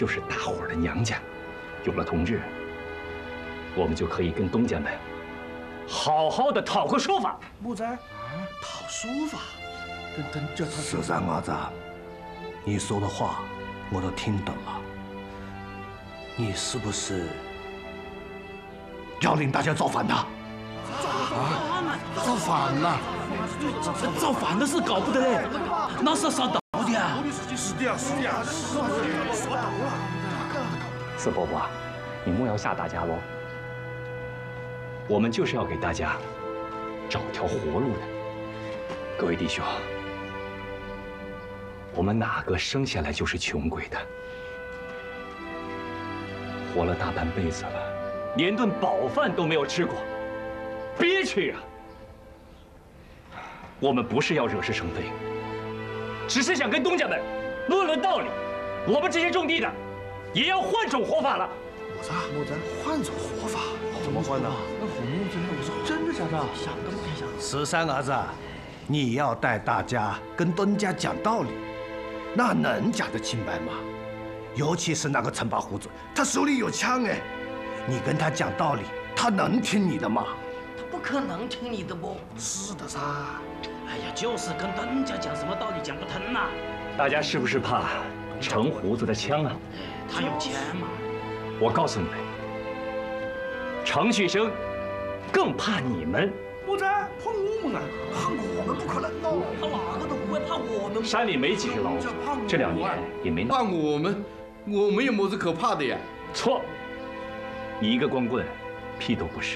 就是大伙儿的娘家。有了同志，我们就可以跟东家们好好的讨个说法。 木子，讨说法，跟这他十三伢子，你说的话我都听懂了。你是不是要令大家造反的？ 造反了！造反的事搞不得嘞，那是上岛的啊！是的呀，是的呀，说倒了。 四伯伯，你莫要吓大家喽。我们就是要给大家找条活路的。各位弟兄，我们哪个生下来就是穷鬼的？活了大半辈子了，连顿饱饭都没有吃过，憋屈啊！我们不是要惹是生非，只是想跟东家们论论道理。我们这些种地的，也要换种活法了。 木子，换种活法，怎么换呢？那红木子，我说真的假的？想都不敢想。 十三伢子，你要带大家跟东家讲道理，那能讲得清白吗？尤其是那个陈八胡子，他手里有枪哎，你跟他讲道理，他能听你的吗？ 他不可能听你的不？ 是的噻。 哎呀，就是跟东家讲什么道理讲不通呐。 大家是不是怕陈胡子的枪啊？ 他有钱嘛？ 我告诉你们，程旭生更怕你们。 木子，怕我们啊？怕我们不可能哦， 他哪个都不会怕我们。 山里没几只老鼠，这2年也没怕我们有么子可怕的呀？ 错，你一个光棍，屁都不是，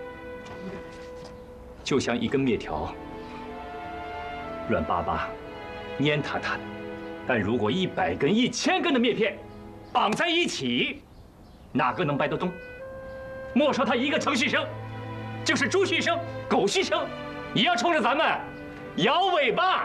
就像一根面条，软巴巴、黏塌塌的。但如果100根、1000根的面片绑在一起，哪个能掰得动？莫说他一个程旭生，就是猪旭生、狗旭生，也要冲着咱们摇尾巴。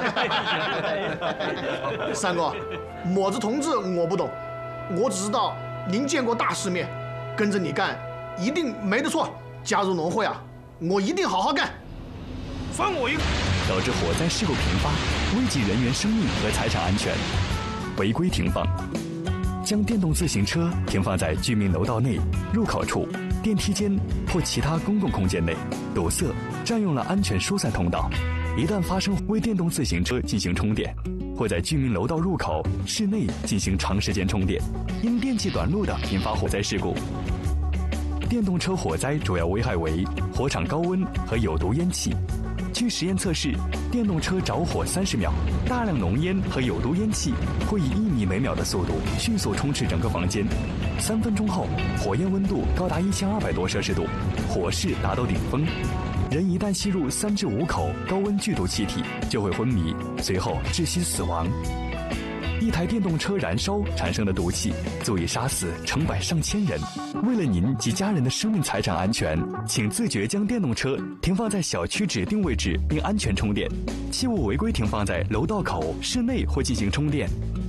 三哥，么子同志我不懂，我只知道您见过大世面，跟着你干一定没得错。加入农会啊，我一定好好干。 算我一个。 导致火灾事故频发，危及人员生命和财产安全。违规停放，将电动自行车停放在居民楼道内、入口处、电梯间或其他公共空间内，堵塞、占用了安全疏散通道。一旦发生为电动自行车进行充电，或在居民楼道入口、室内进行长时间充电，因电器短路的引发火灾事故。电动车火灾主要危害为火场高温和有毒烟气。据实验测试，电动车着火30秒，大量浓烟和有毒烟气会以1米每秒的速度迅速充斥整个房间。3分钟后，火焰温度高达1200多摄氏度，火势达到顶峰。人一旦吸入3至5口高温剧毒气体，就会昏迷，随后窒息死亡。一台电动车燃烧产生的毒气足以杀死成百上千人。为了您及家人的生命财产安全，请自觉将电动车停放在小区指定位置并安全充电，切勿违规停放在楼道口、室内或进行充电。